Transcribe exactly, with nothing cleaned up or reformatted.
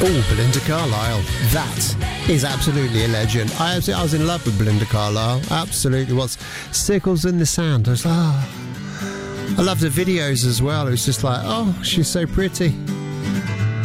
Oh, Belinda Carlisle. That is absolutely a legend. I, was- I was in love with Belinda Carlisle. Absolutely was. Sickles in the Sand. I was like, ah. I loved the videos as well. It was just like, oh, she's so pretty.